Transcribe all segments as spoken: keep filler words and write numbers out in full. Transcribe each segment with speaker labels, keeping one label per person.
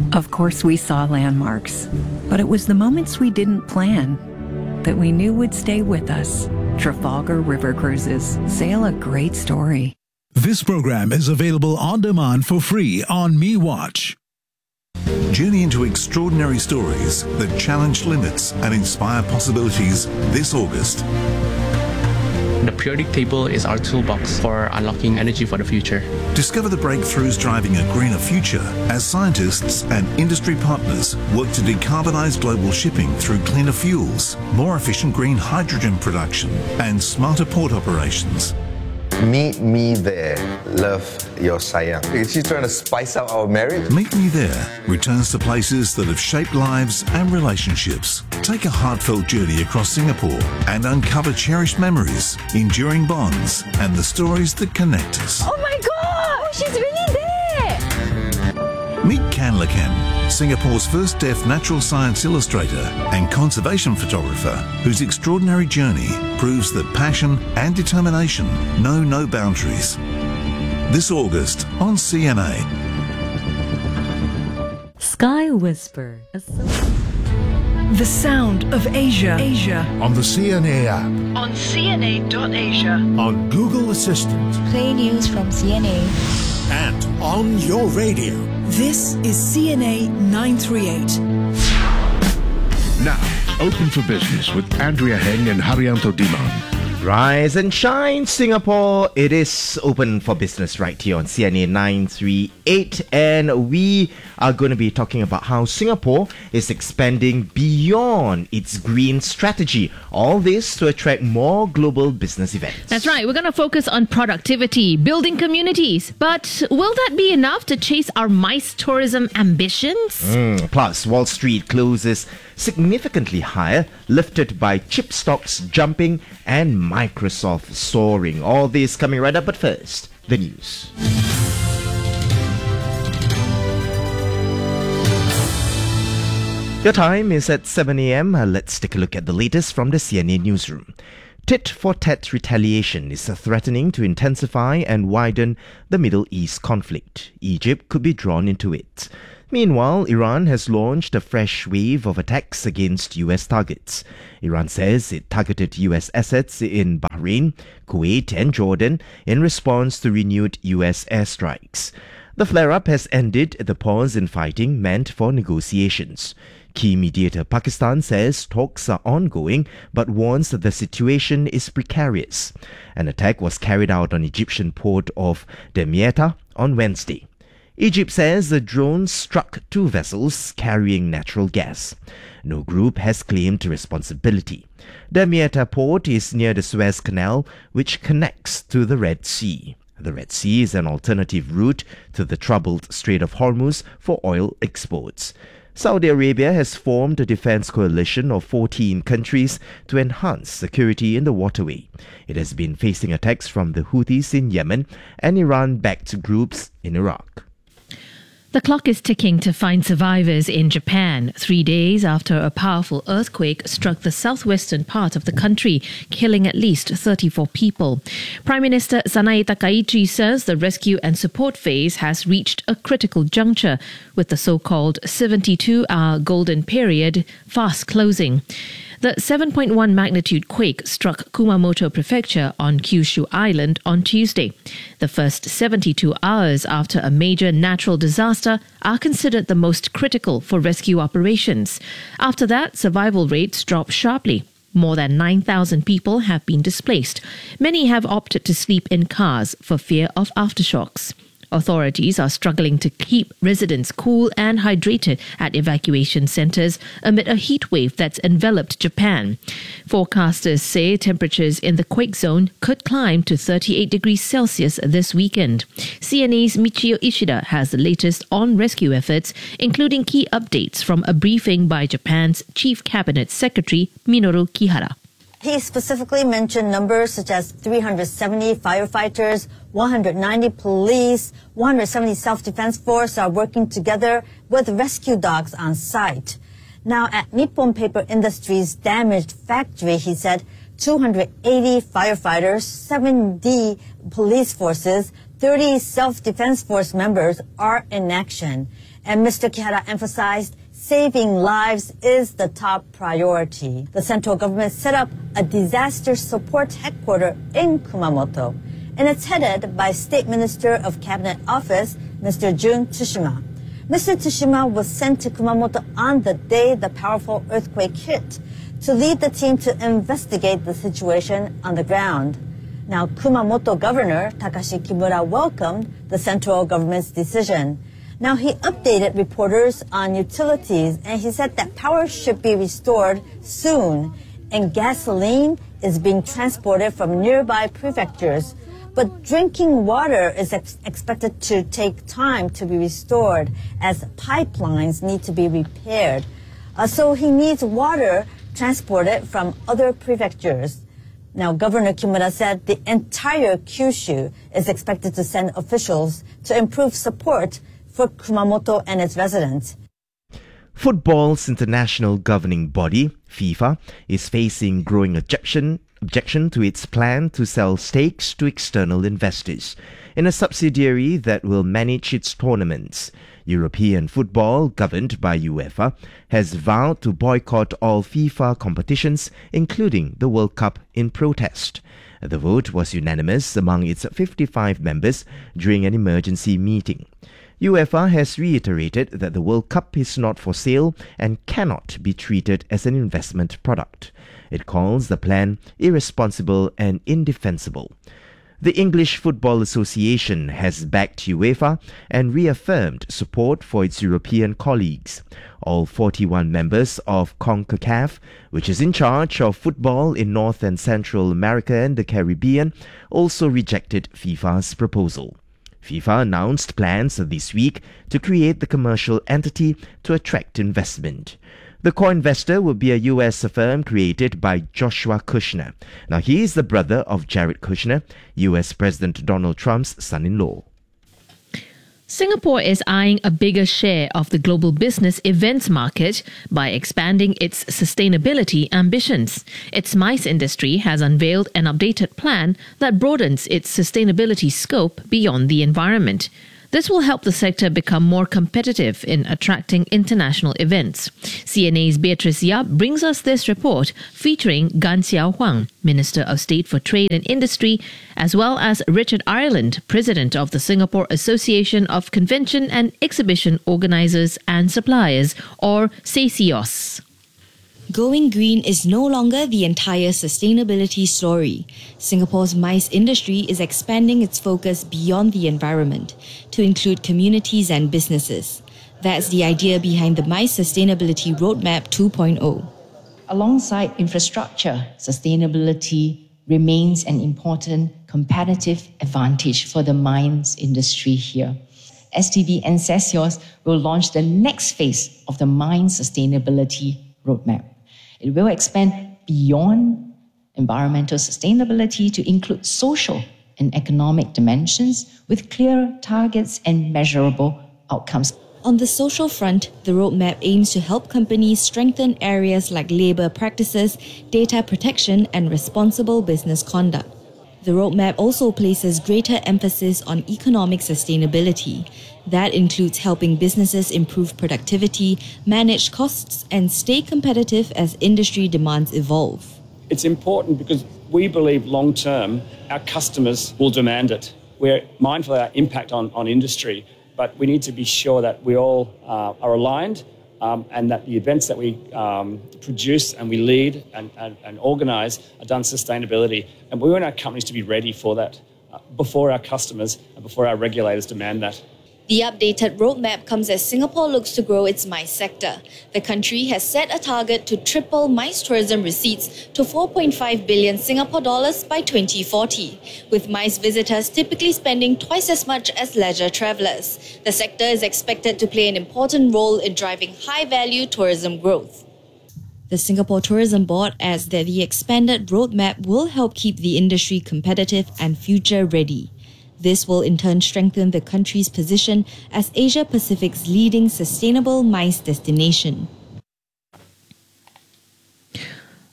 Speaker 1: Of course, we saw landmarks, but it was the moments we didn't plan that we knew would stay with us. Trafalgar River Cruises. Sail a great story.
Speaker 2: This program is available on demand for free on MeWatch.
Speaker 3: Journey into extraordinary stories that challenge limits and inspire possibilities this August.
Speaker 4: The periodic table is our toolbox for unlocking energy for the future.
Speaker 3: Discover the breakthroughs driving a greener future as scientists and industry partners work to decarbonize global shipping through cleaner fuels, more efficient green hydrogen production, and smarter port operations.
Speaker 5: Meet me there. Love, your sayang. Is she trying to spice up our marriage?
Speaker 3: Meet Me There returns to places that have shaped lives and relationships. Take a heartfelt journey across Singapore and uncover cherished memories, enduring bonds, and the stories that connect us.
Speaker 6: Oh my God! Oh, she's really there!
Speaker 3: Meet Kanlakan, Singapore's first deaf natural science illustrator and conservation photographer, whose extraordinary journey proves that passion and determination know no boundaries. This August on C N A.
Speaker 7: Sky Whisper. A so-
Speaker 8: The sound of Asia. Asia.
Speaker 9: On the C N A app.
Speaker 8: On C N A dot asia.
Speaker 9: On Google Assistant.
Speaker 10: Play news from C N A.
Speaker 9: And on your radio.
Speaker 8: This is C N A nine thirty-eight.
Speaker 9: Now, open for business with Andrea Heng and Haryanto Diman.
Speaker 11: Rise and shine, Singapore. It is open for business right here on C N A nine thirty-eight, and we are going to be talking about how Singapore is expanding beyond its green strategy. All this to attract more global business events.
Speaker 12: That's right. We're going to focus on productivity, building communities. But will that be enough to chase our MICE tourism ambitions?
Speaker 11: Mm, plus, Wall Street closes significantly higher, lifted by chip stocks jumping and Microsoft soaring. All this coming right up, but first, the news. Your time is at seven a.m. Uh, let's take a look at the latest from the C N A newsroom. Tit-for-tat retaliation is threatening to intensify and widen the Middle East conflict. Egypt could be drawn into it. Meanwhile, Iran has launched a fresh wave of attacks against U S targets. Iran says it targeted U S assets in Bahrain, Kuwait and Jordan in response to renewed U S airstrikes. The flare-up has ended the pause in fighting meant for negotiations. Key mediator Pakistan says talks are ongoing but warns that the situation is precarious. An attack was carried out on Egyptian port of Damietta on Wednesday. Egypt says the drones struck two vessels carrying natural gas. No group has claimed responsibility. Damietta port is near the Suez Canal, which connects to the Red Sea. The Red Sea is an alternative route to the troubled Strait of Hormuz for oil exports. Saudi Arabia has formed a defense coalition of fourteen countries to enhance security in the waterway. It has been facing attacks from the Houthis in Yemen and Iran-backed groups in Iraq.
Speaker 12: The clock is ticking to find survivors in Japan, three days after a powerful earthquake struck the southwestern part of the country, killing at least thirty-four people. Prime Minister Sanae Takaichi says the rescue and support phase has reached a critical juncture, with the so-called seventy-two hour golden period fast closing. The seven point one magnitude quake struck Kumamoto Prefecture on Kyushu Island on Tuesday. The first seventy-two hours after a major natural disaster are considered the most critical for rescue operations. After that, survival rates drop sharply. More than nine thousand people have been displaced. Many have opted to sleep in cars for fear of aftershocks. Authorities are struggling to keep residents cool and hydrated at evacuation centres amid a heat wave that's enveloped Japan. Forecasters say temperatures in the quake zone could climb to thirty-eight degrees Celsius this weekend. C N A's Michio Ishida has the latest on rescue efforts, including key updates from a briefing by Japan's Chief Cabinet Secretary Minoru Kihara.
Speaker 13: He specifically mentioned numbers such as three hundred seventy firefighters, one hundred ninety police, one hundred seventy self-defense force are working together with rescue dogs on site. Now, at Nippon Paper Industries' damaged factory, he said two hundred eighty firefighters, seventy police forces, thirty self-defense force members are in action. And Mister Kihara emphasized saving lives is the top priority. The central government set up a disaster support headquarters in Kumamoto, and it's headed by State Minister of Cabinet Office, Mister Jun Tsushima. Mister Tsushima was sent to Kumamoto on the day the powerful earthquake hit to lead the team to investigate the situation on the ground. Now, Kumamoto Governor Takashi Kimura welcomed the central government's decision. Now, he updated reporters on utilities, and he said that power should be restored soon, and gasoline is being transported from nearby prefectures. But drinking water is ex- expected to take time to be restored, as pipelines need to be repaired. Uh, so he needs water transported from other prefectures. Now, Governor Kimura said the entire Kyushu is expected to send officials to improve support for Kumamoto and its residents.
Speaker 11: Football's international governing body, FIFA, is facing growing objection objection to its plan to sell stakes to external investors in a subsidiary that will manage its tournaments. European football, governed by UEFA, has vowed to boycott all FIFA competitions, including the World Cup, in protest. The vote was unanimous among its fifty-five members during an emergency meeting. UEFA has reiterated that the World Cup is not for sale and cannot be treated as an investment product. It calls the plan irresponsible and indefensible. The English Football Association has backed UEFA and reaffirmed support for its European colleagues. All forty-one members of CONCACAF, which is in charge of football in North and Central America and the Caribbean, also rejected FIFA's proposal. FIFA announced plans this week to create the commercial entity to attract investment. The core investor will be a U S firm created by Joshua Kushner. Now, he is the brother of Jared Kushner, U S President Donald Trump's son-in-law.
Speaker 12: Singapore is eyeing a bigger share of the global business events market by expanding its sustainability ambitions. Its MICE industry has unveiled an updated plan that broadens its sustainability scope beyond the environment. This will help the sector become more competitive in attracting international events. C N A's Beatrice Yap brings us this report featuring Gan Xiao Huang, Minister of State for Trade and Industry, as well as Richard Ireland, President of the Singapore Association of Convention and Exhibition Organisers and Suppliers, or SACIOS.
Speaker 10: Going green is no longer the entire sustainability story. Singapore's MICE industry is expanding its focus beyond the environment to include communities and businesses. That's the idea behind the MICE Sustainability Roadmap two point oh.
Speaker 14: Alongside infrastructure, sustainability remains an important competitive advantage for the mines industry here. S T B and SACIOS will launch the next phase of the Mine Sustainability Roadmap. It will expand beyond environmental sustainability to include social and economic dimensions with clear targets and measurable outcomes.
Speaker 10: On the social front, the roadmap aims to help companies strengthen areas like labour practices, data protection, and responsible business conduct. The roadmap also places greater emphasis on economic sustainability. That includes helping businesses improve productivity, manage costs, and stay competitive as industry demands evolve.
Speaker 15: It's important because we believe long-term our customers will demand it. We're mindful of our impact on, on industry, but we need to be sure that we all uh, are aligned um, and that the events that we um, produce and we lead and, and, and organise are done sustainability. And we want our companies to be ready for that uh, before our customers and before our regulators demand that.
Speaker 10: The updated roadmap comes as Singapore looks to grow its MICE sector. The country has set a target to triple MICE tourism receipts to four point five billion Singapore dollars by twenty forty, with MICE visitors typically spending twice as much as leisure travellers. The sector is expected to play an important role in driving high-value tourism growth. The Singapore Tourism Board adds that the expanded roadmap will help keep the industry competitive and future-ready. This will in turn strengthen the country's position as Asia-Pacific's leading sustainable MICE destination.
Speaker 12: And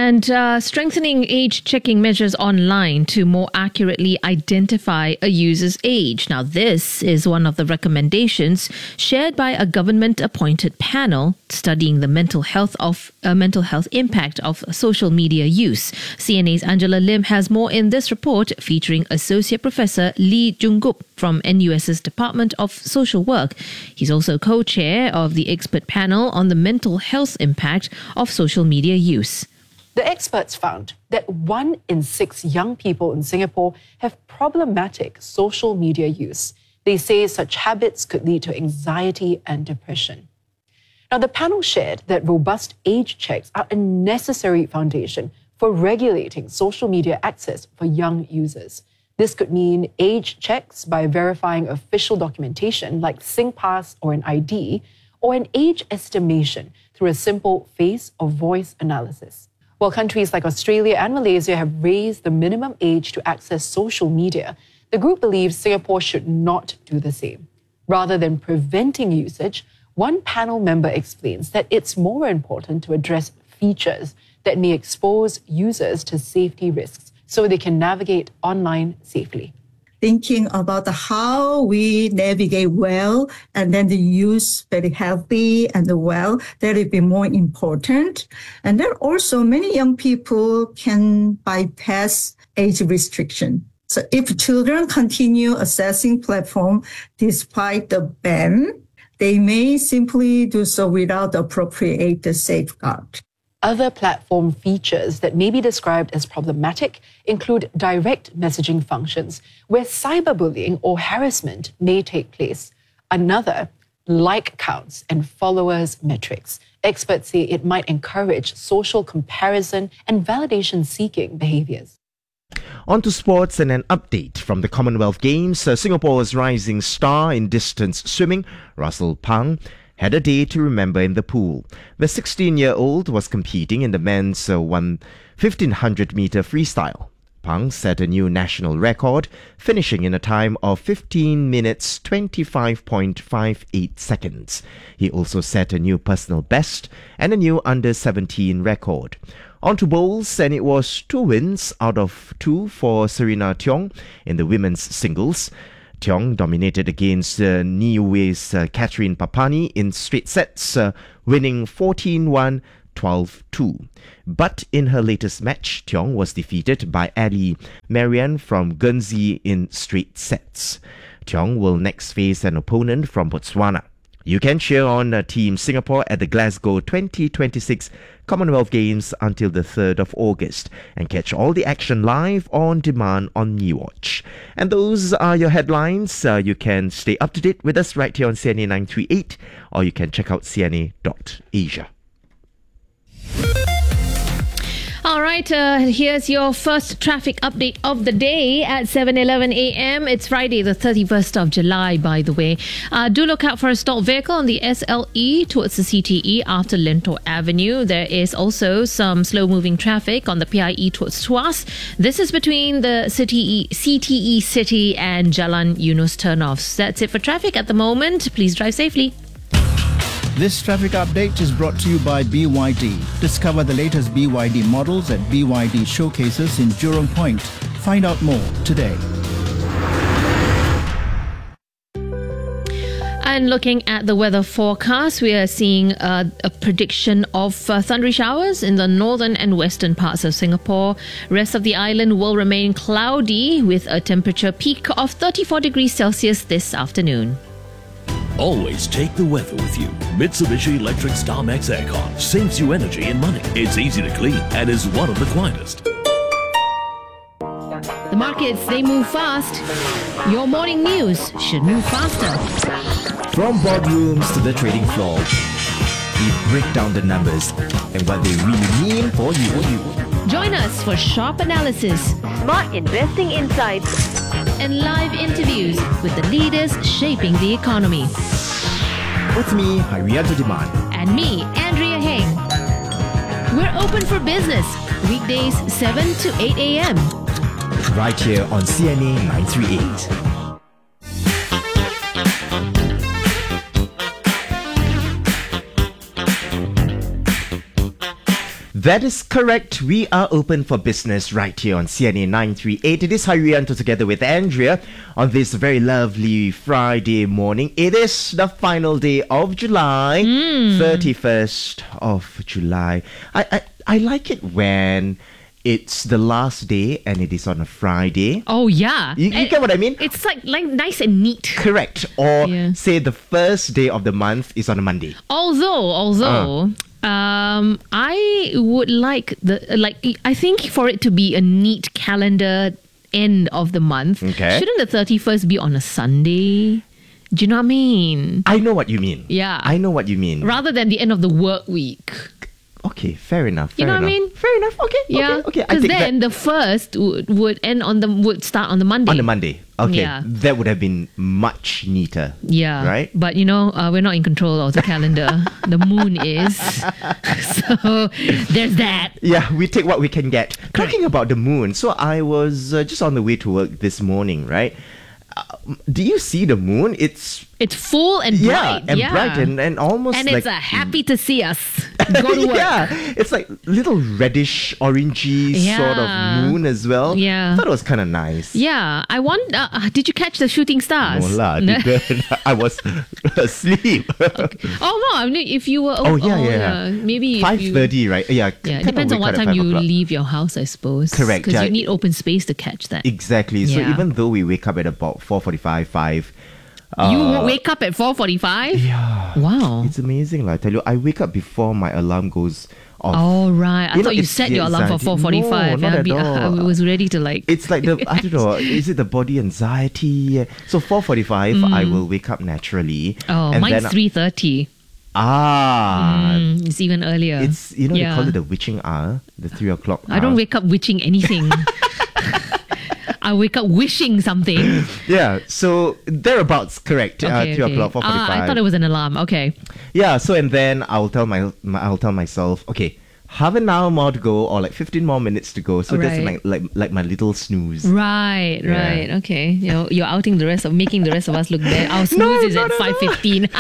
Speaker 12: And uh, strengthening age-checking measures online to more accurately identify a user's age. Now, this is one of the recommendations shared by a government-appointed panel studying the mental health of uh, mental health impact of social media use. C N A's Angela Lim has more in this report, featuring Associate Professor Lee Jung-gup from N U S's Department of Social Work. He's also co-chair of the expert panel on the mental health impact of social media use.
Speaker 16: The experts found that one in six young people in Singapore have problematic social media use. They say such habits could lead to anxiety and depression. Now, the panel shared that robust age checks are a necessary foundation for regulating social media access for young users. This could mean age checks by verifying official documentation like SingPass or an I D, or an age estimation through a simple face or voice analysis. While countries like Australia and Malaysia have raised the minimum age to access social media, the group believes Singapore should not do the same. Rather than preventing usage, one panel member explains that it's more important to address features that may expose users to safety risks so they can navigate online safely.
Speaker 17: Thinking about how we navigate well and then the use very healthy and well, that would be more important. And then also many young people can bypass age restriction. So if children continue accessing platform despite the ban, they may simply do so without the appropriate safeguard.
Speaker 16: Other platform features that may be described as problematic include direct messaging functions, where cyberbullying or harassment may take place. Another, like counts and followers metrics. Experts say it might encourage social comparison and validation-seeking behaviors.
Speaker 11: On to sports and an update from the Commonwealth Games. Uh, Singapore's rising star in distance swimming, Russell Pang, had a day to remember in the pool. The sixteen-year-old was competing in the men's uh, fifteen hundred meter freestyle. Pang set a new national record, finishing in a time of fifteen minutes twenty-five point five eight seconds. He also set a new personal best and a new under seventeen record. On to bowls, and it was two wins out of two for Serena Tiong in the women's singles. Tiong dominated against uh, Niue's uh, Catherine Papani in straight sets, uh, winning fourteen one, twelve two. But in her latest match, Tiong was defeated by Ali Marianne from Guernsey in straight sets. Tiong will next face an opponent from Botswana. You can cheer on uh, Team Singapore at the Glasgow twenty twenty-six Commonwealth Games until the third of August and catch all the action live on demand on MeWatch. And those are your headlines. Uh, you can stay up to date with us right here on C N A nine thirty-eight, or you can check out C N A dot asia.
Speaker 12: All right, uh, here's your first traffic update of the day at seven eleven a m. It's Friday, the thirty-first of July, by the way. Uh, do look out for a stalled vehicle on the S L E towards the C T E after Lentor Avenue. There is also some slow-moving traffic on the P I E towards Tuas. This is between the C T E, C T E City and Jalan Yunus turnoffs. That's it for traffic at the moment. Please drive safely.
Speaker 18: This traffic update is brought to you by B Y D. Discover the latest B Y D models at B Y D showcases in Jurong Point. Find out more today.
Speaker 12: And looking at the weather forecast, we are seeing uh, a prediction of uh, thundery showers in the northern and western parts of Singapore. Rest of the island will remain cloudy with a temperature peak of thirty-four degrees Celsius this afternoon.
Speaker 19: Always take the weather with you. Mitsubishi Electric StarMax Aircon saves you energy and money. It's easy to clean and is one of the quietest.
Speaker 12: The markets, they move fast. Your morning news should move faster.
Speaker 20: From boardrooms to the trading floor, we break down the numbers and what they really mean for you.
Speaker 12: Join us for sharp analysis,
Speaker 6: smart investing insights,
Speaker 12: and live interviews with the leaders shaping the economy.
Speaker 20: With me, Harianto Demand.
Speaker 12: And me, Andrea Heng. We're open for business, weekdays seven to eight a m
Speaker 20: Right here on C N A nine thirty-eight.
Speaker 11: That is correct. We are open for business right here on C N A nine three eight. It is Haryanto together with Andrea on this very lovely Friday morning. It is the final day of July, mm. thirty-first of July. I, I, I like it when it's the last day and it is on a Friday.
Speaker 12: Oh, yeah.
Speaker 11: You, you get what I mean?
Speaker 12: It's like, like nice and neat.
Speaker 11: Correct. Or
Speaker 12: yeah.
Speaker 11: say the first day of the month is on a Monday.
Speaker 12: Although, although... Uh. Um, I would like the like. I think for it to be a neat calendar end of the month,
Speaker 11: okay.
Speaker 12: shouldn't the thirty-first be on a Sunday? Do you know what I mean?
Speaker 11: I know what you mean.
Speaker 12: Yeah,
Speaker 11: I know what you mean.
Speaker 12: Rather than the end of the work week.
Speaker 11: Okay, fair enough. Fair
Speaker 12: you know
Speaker 11: enough.
Speaker 12: what I mean?
Speaker 11: Fair enough. Okay.
Speaker 12: Yeah.
Speaker 11: Okay. Okay.
Speaker 12: Because then that. the first would, would end on the would start on the Monday.
Speaker 11: On the Monday. Okay.
Speaker 12: Yeah.
Speaker 11: That would have been much neater.
Speaker 12: Yeah.
Speaker 11: Right.
Speaker 12: But you know, uh, we're not in control of the calendar. The moon is. So there's that.
Speaker 11: Yeah, we take what we can get. Correct. Talking about the moon. So I was uh, just on the way to work this morning, right? Uh, do you see the moon? It's
Speaker 12: it's full and
Speaker 11: yeah,
Speaker 12: bright.
Speaker 11: And
Speaker 12: yeah,
Speaker 11: bright and, and almost
Speaker 12: and
Speaker 11: like...
Speaker 12: it's uh, happy to see us go to work.
Speaker 11: Yeah, it's like little reddish, orangey
Speaker 12: yeah.
Speaker 11: sort of moon as well.
Speaker 12: Yeah.
Speaker 11: I thought it was kind of nice.
Speaker 12: Yeah. I want... Uh, did you catch the shooting stars?
Speaker 11: No lah, didn't. I was asleep.
Speaker 12: Okay. Oh, no. I mean, if you were...
Speaker 11: Oh, yeah,
Speaker 12: oh,
Speaker 11: yeah.
Speaker 12: yeah. Maybe
Speaker 11: five thirty, right? Yeah.
Speaker 12: Yeah, it depends on what time you leave your house, I suppose.
Speaker 11: Correct.
Speaker 12: Because
Speaker 11: yeah.
Speaker 12: you need open space to catch that.
Speaker 11: Exactly. So
Speaker 12: yeah.
Speaker 11: even though we wake up at about four forty-five, five...
Speaker 12: Uh, you wake up at four forty-five?
Speaker 11: Yeah.
Speaker 12: Wow.
Speaker 11: It's amazing. Like, I tell you, I wake up before my alarm goes off.
Speaker 12: Oh, right. I
Speaker 11: you
Speaker 12: thought
Speaker 11: know,
Speaker 12: you set your alarm for four forty-five.
Speaker 11: No, not
Speaker 12: yeah,
Speaker 11: at all.
Speaker 12: I was ready to like...
Speaker 11: It's like the, I don't know, is it the body anxiety? So four forty-five, mm. I will wake up naturally.
Speaker 12: Oh,
Speaker 11: and
Speaker 12: mine's
Speaker 11: then,
Speaker 12: three thirty.
Speaker 11: Ah.
Speaker 12: Mm, it's even earlier.
Speaker 11: It's, you know,
Speaker 12: yeah.
Speaker 11: they call it the witching hour, the three o'clock hour.
Speaker 12: I don't wake up witching anything. I wake up wishing something.
Speaker 11: Yeah, so thereabouts, correct.
Speaker 12: Okay,
Speaker 11: uh, three
Speaker 12: okay.
Speaker 11: o'clock, four forty-five.
Speaker 12: Ah, I thought it was an alarm. Okay.
Speaker 11: Yeah, so and then I'll tell my, my I'll tell myself, okay, half an hour more to go, or like fifteen more minutes to go. So
Speaker 12: right.
Speaker 11: that's like like like my little snooze.
Speaker 12: Right, yeah. right, okay. You know, you're outing the rest of making the rest of us look bad. Our snooze no, is at five fifteen.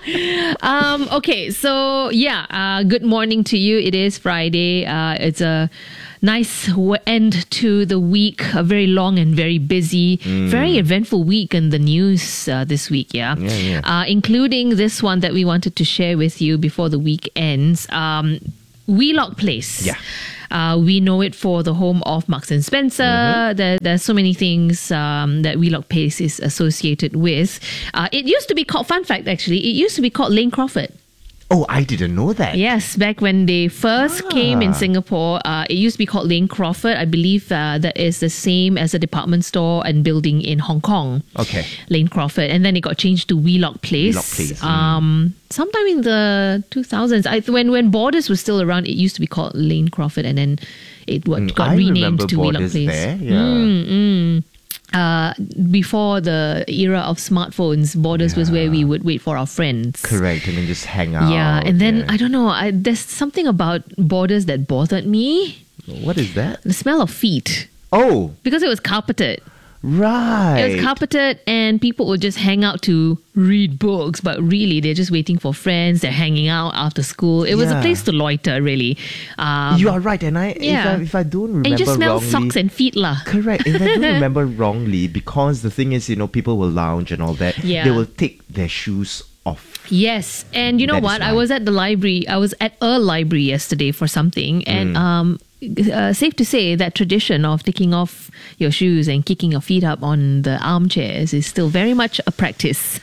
Speaker 12: um, okay, so yeah. Uh, good morning to you. It is Friday. Uh, it's a nice end to the week, a very long and very busy, mm. very eventful week in the news uh, this week, yeah?
Speaker 11: Yeah, yeah.
Speaker 12: Uh, including this one that we wanted to share with you before the week ends. Um, Wheelock Place.
Speaker 11: Yeah.
Speaker 12: Uh, we know it for the home of Marks and Spencer. Mm-hmm. There, there's so many things um, that Wheelock Place is associated with. Uh, it used to be called, fun fact actually, it used to be called Lane Crawford.
Speaker 11: Oh, I didn't know that.
Speaker 12: Yes, back when they first ah. came in Singapore, uh, it used to be called Lane Crawford. I believe uh, that is the same as a department store and building in Hong Kong.
Speaker 11: Okay.
Speaker 12: Lane Crawford. And then it got changed to Wheelock Place.
Speaker 11: Wheelock Place.
Speaker 12: Um, mm. Sometime in the two thousands. I, when, when Borders was still around, it used to be called Lane Crawford and then it what,
Speaker 11: mm,
Speaker 12: got
Speaker 11: I
Speaker 12: renamed to
Speaker 11: Borders
Speaker 12: Wheelock Place.
Speaker 11: There. Yeah.
Speaker 12: Mm, mm. Uh, before the era of smartphones, Borders yeah. was where we would wait for our friends.
Speaker 11: Correct, and then just hang out.
Speaker 12: Yeah, and then,
Speaker 11: yeah.
Speaker 12: I don't know, I, there's something about Borders that bothered me.
Speaker 11: What is that?
Speaker 12: The smell of feet.
Speaker 11: Oh.
Speaker 12: Because it was carpeted.
Speaker 11: Right.
Speaker 12: It was carpeted and people would just hang out to read books, but really they're just waiting for friends. They're hanging out after school. It was
Speaker 11: yeah.
Speaker 12: a place to loiter, really. Um,
Speaker 11: you are right, and I
Speaker 12: yeah.
Speaker 11: if, I, if I don't remember
Speaker 12: and you just smell
Speaker 11: wrongly,
Speaker 12: socks and feet lah.
Speaker 11: Correct. If I don't remember wrongly, because the thing is, you know, people will lounge and all that.
Speaker 12: Yeah.
Speaker 11: They will take their shoes off.
Speaker 12: Yes, and you know
Speaker 11: that
Speaker 12: what? I was at the library. I was at a library yesterday for something, and
Speaker 11: mm. um.
Speaker 12: Uh, safe to say that tradition of taking off your shoes and kicking your feet up on the armchairs is still very much a practice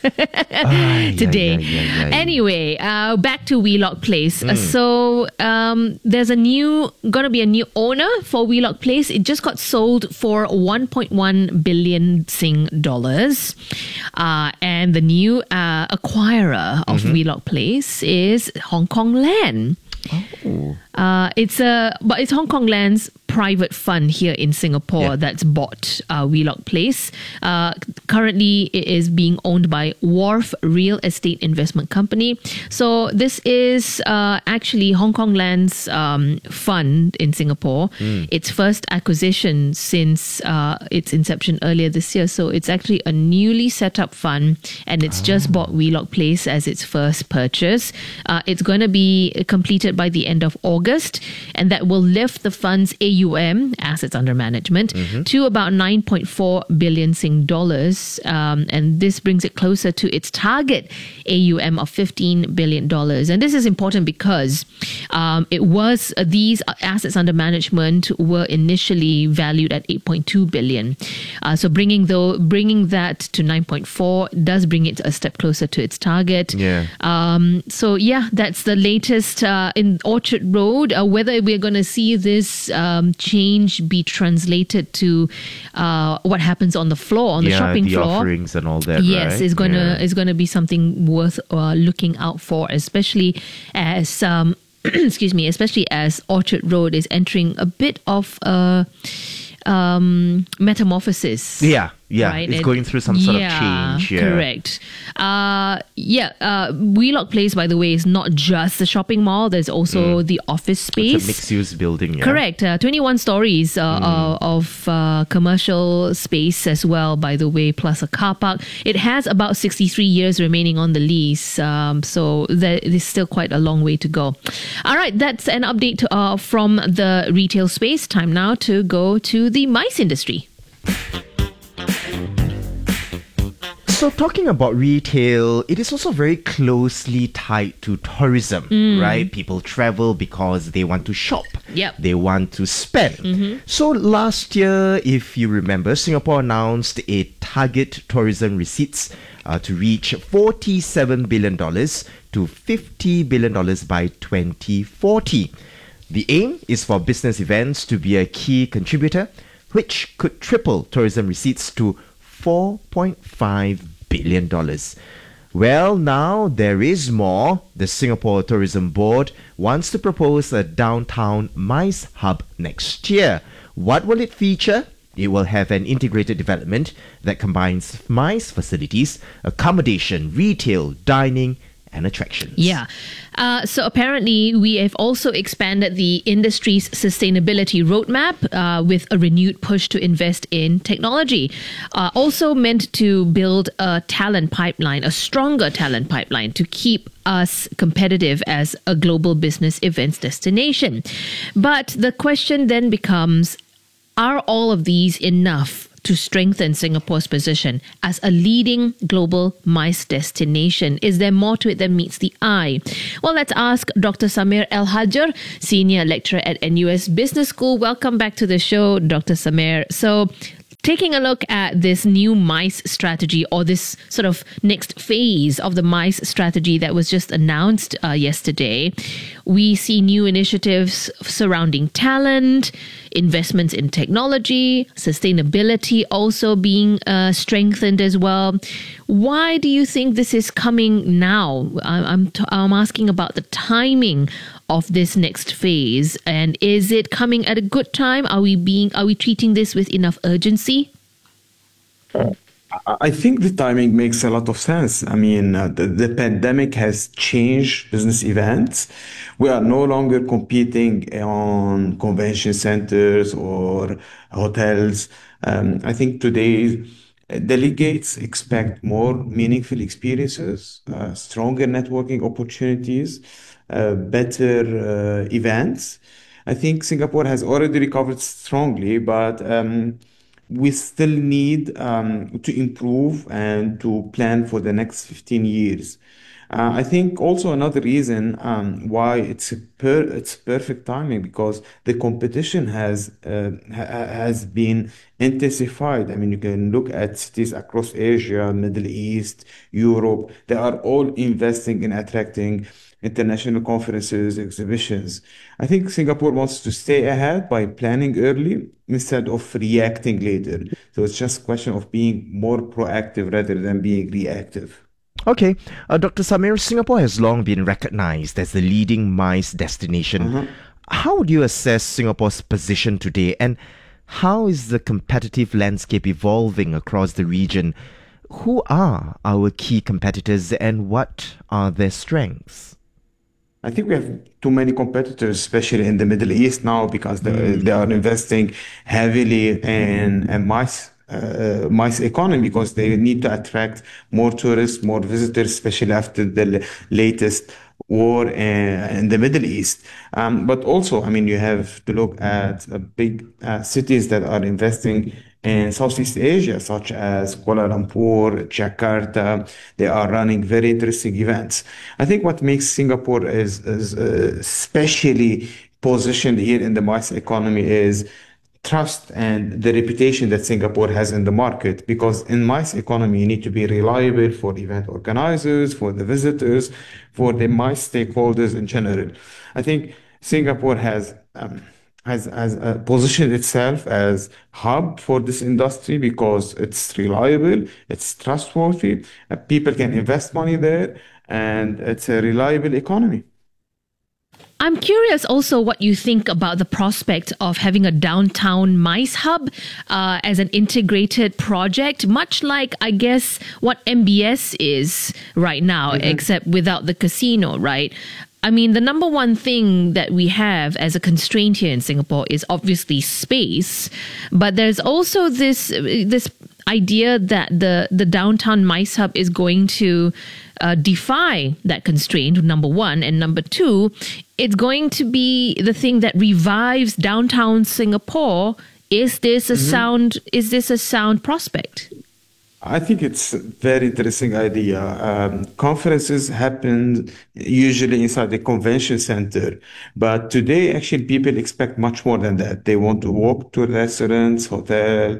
Speaker 11: ah,
Speaker 12: today.
Speaker 11: Yeah, yeah, yeah, yeah.
Speaker 12: Anyway, uh, back to Wheelock Place.
Speaker 11: Mm.
Speaker 12: Uh, so um, there's a new, gonna be a new owner for Wheelock Place. It just got sold for one point one billion Sing dollars, uh, and the new uh, acquirer of
Speaker 11: mm-hmm.
Speaker 12: Wheelock Place is Hong Kong Land.
Speaker 11: Oh.
Speaker 12: Uh, it's a but it's Hong Kong Land's private fund here in Singapore yeah. that's bought uh, Wheelock Place. Uh, currently, it is being owned by Wharf Real Estate Investment Company. So this is uh, actually Hong Kong Land's um, fund in Singapore. Mm. Its first acquisition since uh, its inception earlier this year. So it's actually a newly set up fund, and it's oh. just bought Wheelock Place as its first purchase. Uh, it's going to be completed by the end of August, and that will lift the fund's A U M, assets under management, mm-hmm. to about nine point four billion Sing dollars. Um, and this brings it closer to its target A U M of fifteen billion dollars. And this is important because um, it was uh, these assets under management were initially valued at eight point two billion. Uh, so bringing though bringing that to nine point four does bring it a step closer to its target.
Speaker 11: Yeah.
Speaker 12: Um, so yeah, that's the latest uh, in Orchard Road. Uh, whether we're going to see this um, change be translated to uh, what happens on the floor, on the
Speaker 11: yeah,
Speaker 12: shopping
Speaker 11: the
Speaker 12: floor.
Speaker 11: offerings and all that.
Speaker 12: Yes,
Speaker 11: right?
Speaker 12: is going to
Speaker 11: yeah.
Speaker 12: is going to be something worth uh, looking out for, especially as um, excuse me, especially as Orchard Road is entering a bit of a um, metamorphosis.
Speaker 11: Yeah. Yeah,
Speaker 12: right?
Speaker 11: it's
Speaker 12: and
Speaker 11: going through some sort
Speaker 12: yeah,
Speaker 11: of change. Yeah,
Speaker 12: correct. Uh, yeah, uh, Wheelock Place, by the way, is not just the shopping mall. There's also mm. the office space.
Speaker 11: It's a mixed-use building. Yeah.
Speaker 12: Correct. Uh, twenty-one stories uh, mm. uh, of uh, commercial space as well, by the way, plus a car park. It has about sixty-three years remaining on the lease, um, so there is still quite a long way to go. All right, that's an update uh, from the retail space. Time now to go to the MICE industry.
Speaker 11: So talking about retail, it is also very closely tied to tourism, mm. right? People travel because they want to shop.
Speaker 12: Yep.
Speaker 11: They want to spend.
Speaker 12: Mm-hmm.
Speaker 11: So last year, if you remember, Singapore announced a target tourism receipts uh, to reach forty-seven billion dollars to fifty billion dollars by twenty forty. The aim is for business events to be a key contributor, which could triple tourism receipts to four point five billion dollars. Well, now there is more. The Singapore Tourism Board wants to propose a downtown MICE hub next year. What will it feature? It will have an integrated development that combines MICE facilities, accommodation, retail, dining, and attractions.
Speaker 12: Yeah. Uh, so apparently we have also expanded the industry's sustainability roadmap uh, with a renewed push to invest in technology. Uh, also meant to build a talent pipeline, a stronger talent pipeline to keep us competitive as a global business events destination. But the question then becomes, are all of these enough to strengthen Singapore's position as a leading global MICE destination? Is there more to it than meets the eye? Well, let's ask Doctor Samir El-Hajar, Senior Lecturer at N U S Business School. Welcome back to the show, Doctor Samir. So, taking a look at this new MICE strategy, or this sort of next phase of the MICE strategy that was just announced uh, yesterday, we see new initiatives surrounding talent, investments in technology, sustainability also being uh, strengthened as well. Why do you think this is coming now? I'm, t- I'm asking about the timing of this next phase, and is it coming at a good time? Are we being are we treating this with enough urgency?
Speaker 21: I think the timing makes a lot of sense. I mean, uh, the, the pandemic has changed business events. We are no longer competing on convention centers or hotels. Um, I think today delegates expect more meaningful experiences, uh, stronger networking opportunities, uh, better uh, events. I think Singapore has already recovered strongly, but um, we still need um, to improve and to plan for the next fifteen years. Uh, I think also another reason um, why it's a per it's perfect timing, because the competition has uh, ha has been intensified. I mean, you can look at cities across Asia, Middle East, Europe. They are all investing in attracting international conferences, exhibitions. I think Singapore wants to stay ahead by planning early instead of reacting later. So it's just a question of being more proactive rather than being reactive.
Speaker 11: Okay, uh, Doctor Samir, Singapore has long been recognized as the leading MICE destination.
Speaker 21: Uh-huh.
Speaker 11: How would you assess Singapore's position today, and how is the competitive landscape evolving across the region? Who are our key competitors and what are their strengths?
Speaker 21: I think we have too many competitors, especially in the Middle East now, because they, mm. they are investing heavily in a MICE, uh, MICE economy, because they need to attract more tourists, more visitors, especially after the latest war in the Middle East. Um, but also, I mean, you have to look at uh, big uh, cities that are investing in Southeast Asia, such as Kuala Lumpur, Jakarta. They are running very interesting events. I think what makes Singapore is, is uh, especially positioned here in the MICE economy is trust and the reputation that Singapore has in the market, because in MICE economy, you need to be reliable for event organizers, for the visitors, for the MICE stakeholders in general. I think Singapore has um, has, has uh, positioned itself as hub for this industry because it's reliable, it's trustworthy, uh, people can invest money there, and it's a reliable economy.
Speaker 12: I'm curious also what you think about the prospect of having a downtown MICE hub uh, as an integrated project, much like, I guess, what M B S is right now, mm-hmm. except without the casino, right? I mean, the number one thing that we have as a constraint here in Singapore is obviously space, but there's also this this idea that the, the downtown MICE hub is going to uh, defy that constraint, number one, and number two, it's going to be the thing that revives downtown Singapore. Is this a mm-hmm. sound? Is this a sound prospect?
Speaker 21: I think it's a very interesting idea. Um, conferences happen usually inside the convention center, but today actually people expect much more than that. They want to walk to restaurants, hotel,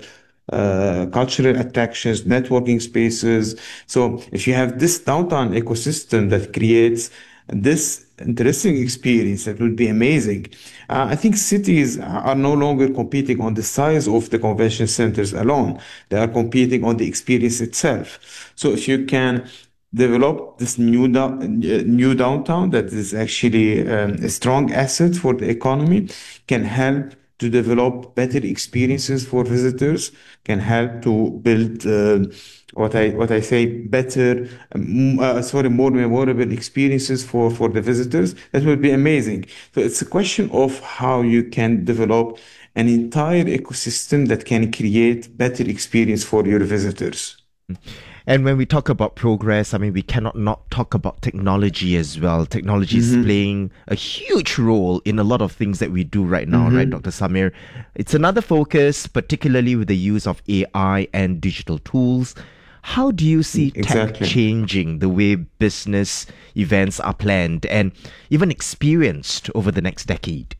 Speaker 21: uh, cultural attractions, networking spaces. So if you have this downtown ecosystem that creates this interesting experience, that would be amazing. Uh, I think cities are no longer competing on the size of the convention centers alone. They are competing on the experience itself. So if you can develop this new down, uh, new downtown that is actually um, a strong asset for the economy, can help to develop better experiences for visitors, can help to build uh, what I what I say better, um, uh, sorry, more memorable experiences for, for the visitors. That would be amazing. So it's a question of how you can develop an entire ecosystem that can create better experience for your visitors.
Speaker 11: And when we talk about progress, I mean, we cannot not talk about technology as well. Technology mm-hmm. is playing a huge role in a lot of things that we do right now, mm-hmm. right, Doctor Samir? It's another focus, particularly with the use of A I and digital tools. How do you see exactly. tech changing the way business events are planned and even experienced over the next decade?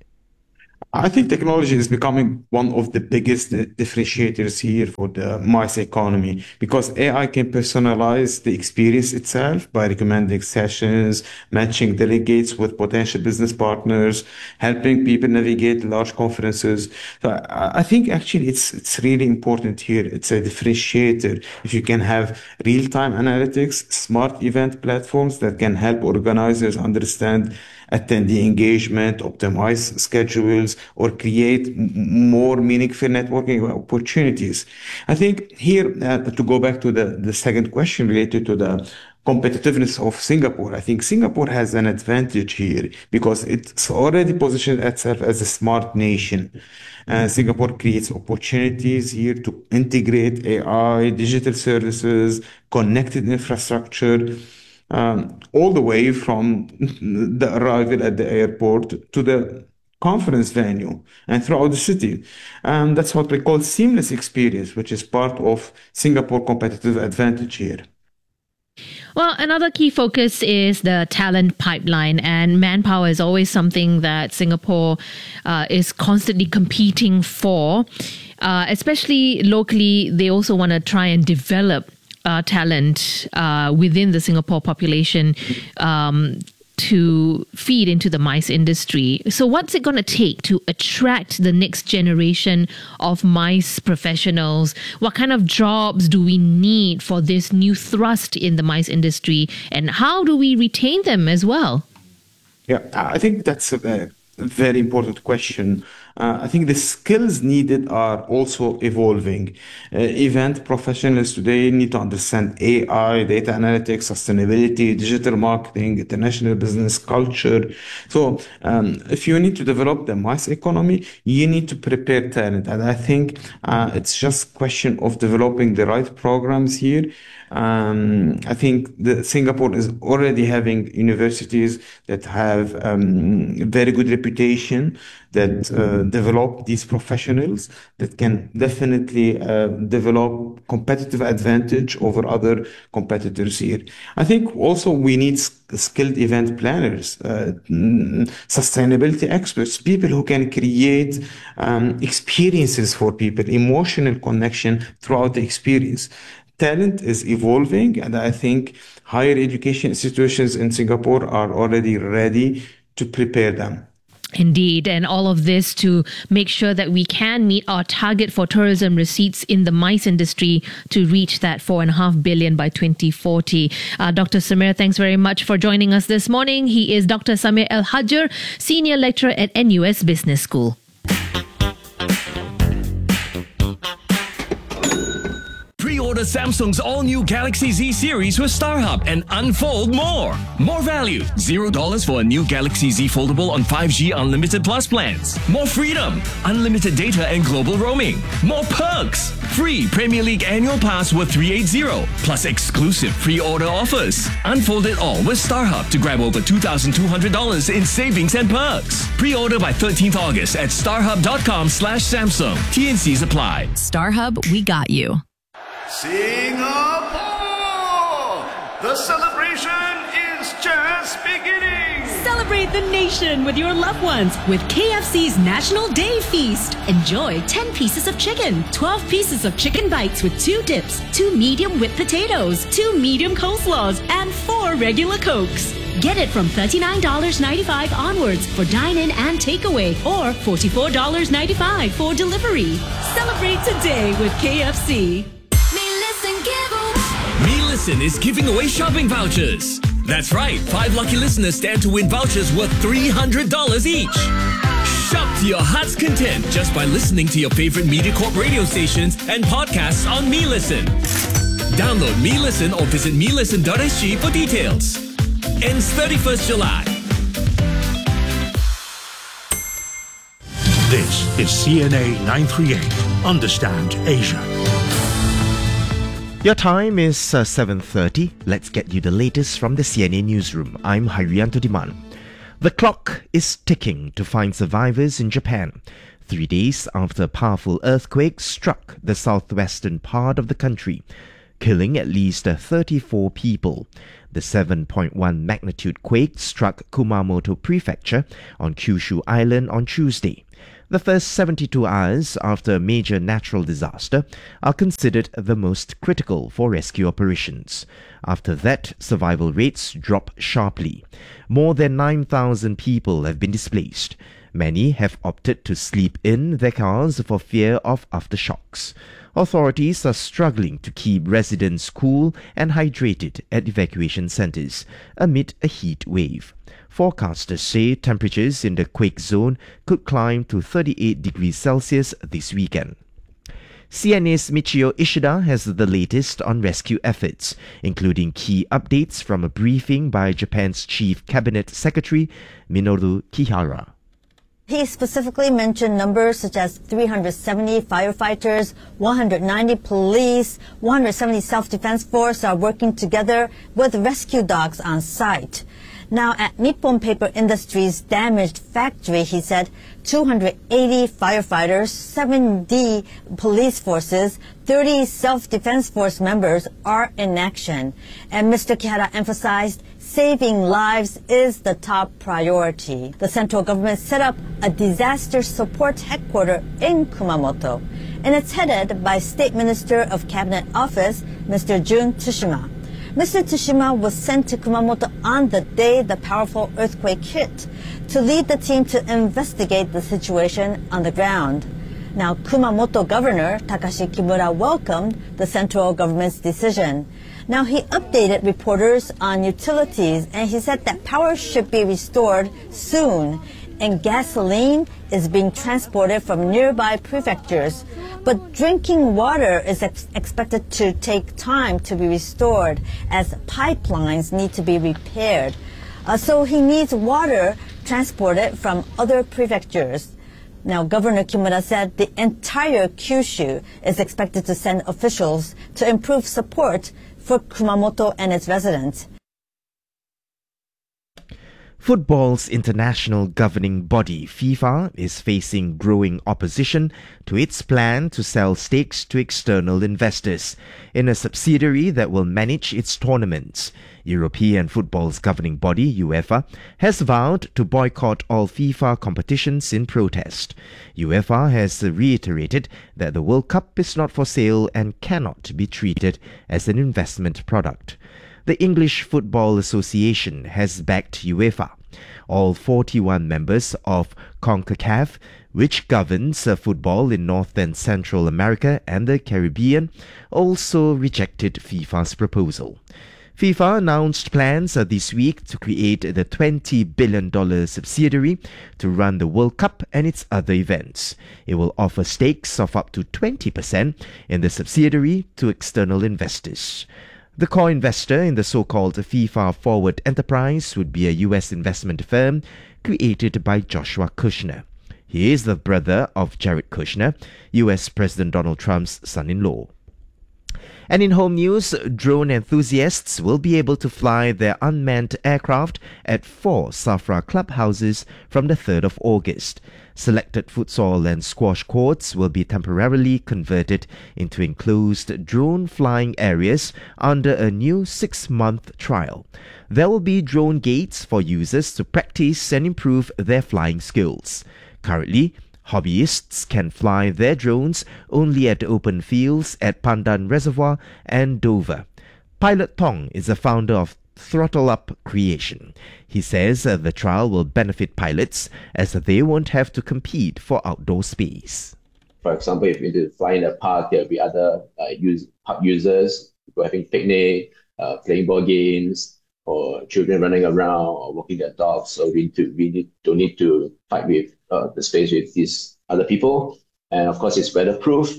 Speaker 21: I think technology is becoming one of the biggest differentiators here for the MICE economy, because A I can personalize the experience itself by recommending sessions, matching delegates with potential business partners, helping people navigate large conferences. So I think actually it's it's really important here. It's a differentiator. If you can have real-time analytics, smart event platforms that can help organizers understand attendee engagement, optimize schedules, or create m- more meaningful networking opportunities. I think here, uh, to go back to the, the second question related to the competitiveness of Singapore, I think Singapore has an advantage here because it's already positioned itself as a smart nation. Uh, Singapore creates opportunities here to integrate A I, digital services, connected infrastructure, Um, all the way from the arrival at the airport to the conference venue and throughout the city. And that's what we call seamless experience, which is part of Singapore competitive advantage here.
Speaker 12: Well, another key focus is the talent pipeline, and manpower is always something that Singapore uh, is constantly competing for, uh, especially locally. They also want to try and develop Uh, talent uh, within the Singapore population um, to feed into the MICE industry. So what's it going to take to attract the next generation of MICE professionals? What kind of jobs do we need for this new thrust in the MICE industry? And how do we retain them as well?
Speaker 21: Yeah, I think that's a a very important question. Uh, I think the skills needed are also evolving. Uh, event professionals today need to understand A I, data analytics, sustainability, digital marketing, international business culture. So um, if you need to develop the mass economy, you need to prepare talent. And I think uh, it's just a question of developing the right programs here. Um, I think the Singapore is already having universities that have um, very good reputation, that uh, develop these professionals that can definitely uh, develop competitive advantage over other competitors here. I think also we need skilled event planners, uh, sustainability experts, people who can create um, experiences for people, emotional connection throughout the experience. Talent is evolving, and I think higher education institutions in Singapore are already ready to prepare them.
Speaker 12: Indeed, and all of this to make sure that we can meet our target for tourism receipts in the MICE industry to reach that four and a half billion by twenty forty. Uh, Doctor Samir, thanks very much for joining us this morning. He is Doctor Samir Al-Hajjar, Senior Lecturer at N U S Business School.
Speaker 19: Pre-order Samsung's all-new Galaxy Z series with StarHub and unfold more. More value. Zero dollars for a new Galaxy Z Foldable on five G Unlimited Plus plans. More freedom. Unlimited data and global roaming. More perks. Free Premier League annual pass worth three hundred eighty. Plus exclusive pre-order offers. Unfold it all with StarHub to grab over two thousand two hundred dollars in savings and perks. Pre-order by thirteenth August at starhub.com slash Samsung. T and Cs apply.
Speaker 1: StarHub, we got you.
Speaker 22: Singapore! The celebration is just beginning!
Speaker 1: Celebrate the nation with your loved ones with K F C's National Day Feast. Enjoy ten pieces of chicken, twelve pieces of chicken bites with two dips, two medium whipped potatoes, two medium coleslaws, and four regular Cokes. Get it from thirty-nine ninety-five onwards for dine-in and takeaway, or forty-four ninety-five for delivery. Celebrate today with K F C.
Speaker 19: MeListen is giving away shopping vouchers. That's right, five lucky listeners stand to win vouchers worth three hundred dollars each. Shop to your heart's content just by listening to your favorite MediaCorp radio stations and podcasts on MeListen. Download MeListen or visit me listen dot s g for details. Ends thirty-first July.
Speaker 2: This is C N A nine thirty-eight. Understand Asia.
Speaker 11: Your time is uh, seven thirty. Let's get you the latest from the C N A newsroom. I'm Haryanto Diman. The clock is ticking to find survivors in Japan. Three days after a powerful earthquake struck the southwestern part of the country, killing at least uh, thirty-four people. The seven point one magnitude quake struck Kumamoto Prefecture on Kyushu Island on Tuesday. The first seventy-two hours after a major natural disaster are considered the most critical for rescue operations. After that, survival rates drop sharply. More than nine thousand people have been displaced. Many have opted to sleep in their cars for fear of aftershocks. Authorities are struggling to keep residents cool and hydrated at evacuation centres amid a heat wave. Forecasters say temperatures in the quake zone could climb to thirty-eight degrees Celsius this weekend. C N A's Michio Ishida has the latest on rescue efforts, including key updates from a briefing by Japan's Chief Cabinet Secretary Minoru Kihara.
Speaker 13: He specifically mentioned numbers such as three hundred seventy firefighters, one hundred ninety police, one hundred seventy self-defense force are working together with rescue dogs on site. Now, at Nippon Paper Industries' damaged factory, he said two hundred eighty firefighters, seventy police forces, thirty self-defense force members are in action. And Mister Kihara emphasized saving lives is the top priority. The central government set up a disaster support headquarters in Kumamoto, and it's headed by State Minister of Cabinet Office, Mister Jun Tsushima. Mister Tsushima was sent to Kumamoto on the day the powerful earthquake hit to lead the team to investigate the situation on the ground. Now, Kumamoto Governor Takashi Kimura welcomed the central government's decision. Now, he updated reporters on utilities, and he said that power should be restored soon. and gasoline is being transported from nearby prefectures. But drinking water is ex- expected to take time to be restored as pipelines need to be repaired. Uh, so he needs water transported from other prefectures. Now, Governor Kimura said the entire Kyushu is expected to send officials to improve support for Kumamoto and its residents.
Speaker 11: Football's international governing body, FIFA, is facing growing opposition to its plan to sell stakes to external investors in a subsidiary that will manage its tournaments. European football's governing body, UEFA, has vowed to boycott all FIFA competitions in protest. UEFA has reiterated that the World Cup is not for sale and cannot be treated as an investment product. The English Football Association has backed UEFA. All forty-one members of CONCACAF, which governs uh, football in North and Central America and the Caribbean, also rejected FIFA's proposal. FIFA announced plans uh, this week to create the twenty billion dollars subsidiary to run the World Cup and its other events. It will offer stakes of up to twenty percent in the subsidiary to external investors. The core investor in the so-called FIFA Forward enterprise would be a U S investment firm created by Joshua Kushner. He is the brother of Jared Kushner, U S President Donald Trump's son-in-law. And in home news, drone enthusiasts will be able to fly their unmanned aircraft at four SAFRA clubhouses from the third of August. Selected futsal and squash courts will be temporarily converted into enclosed drone flying areas under a new six-month trial. There will be drone gates for users to practice and improve their flying skills. Currently, hobbyists can fly their drones only at open fields at Pandan Reservoir and Dover. Pilot Tong is the founder of Throttle Up Creation. He says uh, the trial will benefit pilots as they won't have to compete for outdoor space.
Speaker 4: For example, if you need to fly in a park, there will be other uh, use, park users who are having picnic, uh, playing board games, or children running around or walking their dogs. So we, need to, we need, don't need to fight with uh, the space with these other people. And of course, it's weatherproof.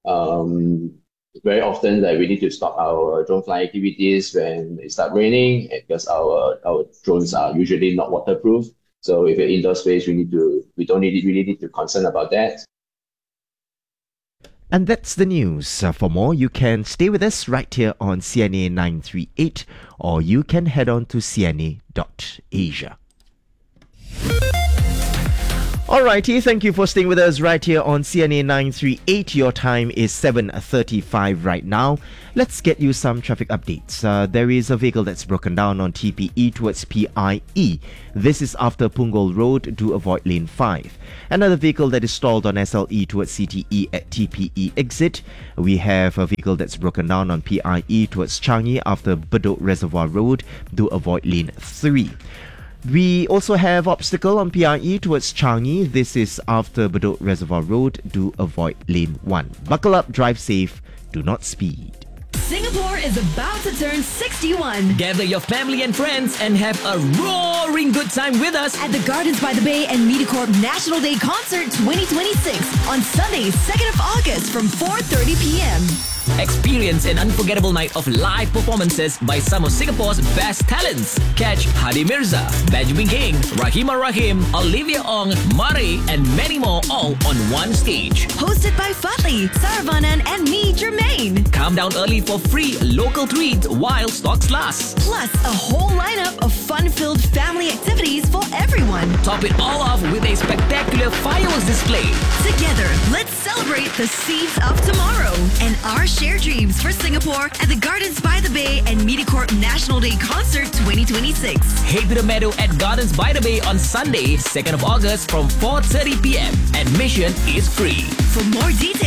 Speaker 4: Um, very often that we need to stop our drone flying activities when it starts raining because our, our drones are usually not waterproof. So if you're indoor space, we need to we don't need really need to concern about that.
Speaker 11: And that's the news. Uh, for more, you can stay with us right here on C N A nine three eight, or you can head on to c n a dot asia. Alrighty, thank you for staying with us right here on C N A nine three eight. Your time is seven thirty-five right now. Let's get you some traffic updates. Uh, there is a vehicle that's broken down on T P E towards P I E. This is after Punggol Road. Do avoid lane five. Another vehicle that is stalled on S L E towards C T E at T P E exit. We have a vehicle that's broken down on P I E towards Changi after Bedok Reservoir Road. Do avoid lane three. We also have obstacle on P I E towards Changi. This is after Bedok Reservoir Road. Do avoid lane one. Buckle up, drive safe, do not speed.
Speaker 1: Singapore is about to turn sixty-one.
Speaker 19: Gather your family and friends and have a roaring good time with us
Speaker 1: at the Gardens by the Bay and MediaCorp National Day Concert twenty twenty-six on Sunday, second of August from four thirty p.m.
Speaker 19: Experience an unforgettable night of live performances by some of Singapore's best talents. Catch Hadi Mirza, Benjamin King, Rahimah Rahim, Olivia Ong, Murray, and many more all on one stage.
Speaker 1: Hosted by Fatli, Saravanan, and me, Jermaine.
Speaker 19: Come down early for free local treats while stocks last.
Speaker 1: Plus, a whole lineup of fun-filled family activities for everyone.
Speaker 19: Top it all off with a spectacular fireworks display.
Speaker 1: Together, let's celebrate the seeds of tomorrow and our shared dreams for Singapore at the Gardens by the Bay and MediaCorp National Day Concert twenty twenty-six.
Speaker 19: Head to the meadow at Gardens by the Bay on Sunday, second of August from four thirty p.m. Admission is free.
Speaker 1: For more details,